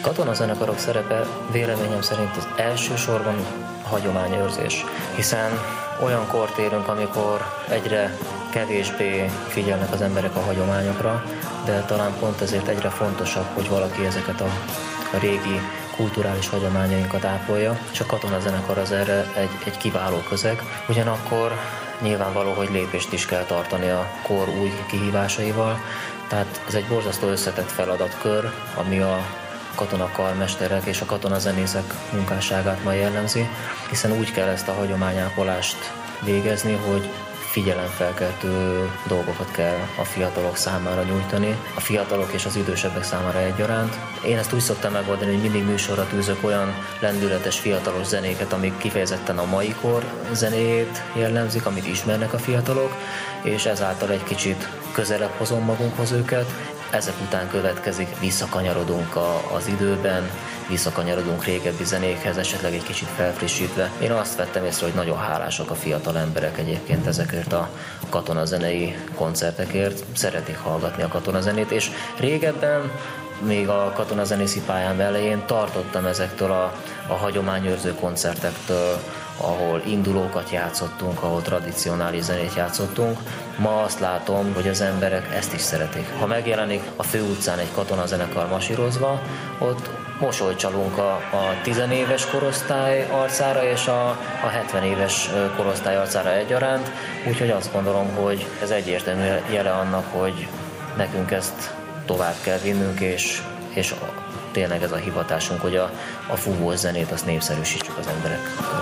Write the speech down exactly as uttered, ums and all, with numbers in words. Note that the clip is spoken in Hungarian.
Katonazenekarok szerepe véleményem szerint az elsősorban hagyományőrzés, hiszen olyan kort élünk, amikor egyre kevésbé figyelnek az emberek a hagyományokra, de talán pont ezért egyre fontosabb, hogy valaki ezeket a, a régi kulturális hagyományainkat ápolja, és a katonazenekar az erre egy, egy kiváló közeg. Ugyanakkor nyilvánvaló, hogy lépést is kell tartani a kor új kihívásaival, tehát ez egy borzasztó összetett feladatkör, ami a katonakarmesterek és a katonazenészek munkásságát ma jellemzi, hiszen úgy kell ezt a hagyományápolást végezni, hogy figyelemfelkeltő dolgokat kell a fiatalok számára nyújtani, a fiatalok és az idősebbek számára egyaránt. Én ezt úgy szoktam megoldani, hogy mindig műsorra tűzök olyan lendületes fiatalos zenéket, amik kifejezetten a mai kor zenéjét jellemzik, amit ismernek a fiatalok, és ezáltal egy kicsit közelebb hozom magunkhoz őket. Ezek után következik, visszakanyarodunk a, az időben, visszakanyarodunk régebbi zenékhez, esetleg egy kicsit felfrissítve. Én azt vettem észre, hogy nagyon hálásak a fiatal emberek egyébként ezekért a katonazenei koncertekért. Szeretik hallgatni a katonazenét, és régebben, még a katonazenészi pályám elején tartottam ezektől a, a hagyományőrző koncertektől, ahol indulókat játszottunk, ahol tradicionális zenét játszottunk. Ma azt látom, hogy az emberek ezt is szeretik. Ha megjelenik a főutcán egy katonazenekar masírozva, ott mosolyt csalunk a, a tizenéves korosztály arcára és a, a hetven éves korosztály arcára egyaránt, úgyhogy azt gondolom, hogy ez egyértelmű jele annak, hogy nekünk ezt tovább kell vinnünk, és, és tényleg ez a hivatásunk, hogy a, a fúvós zenét azt népszerűsítsük az emberek körében.